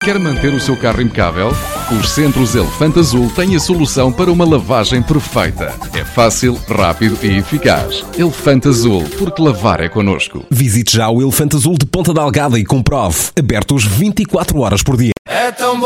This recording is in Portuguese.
Quer manter o seu carro impecável? Os Centros Elefante Azul têm a solução para uma lavagem perfeita. É fácil, rápido e eficaz. Elefante Azul, porque lavar é connosco. Visite já o Elefante Azul de Ponta Delgada e comprove. Abertos 24 horas por dia. É tão bom.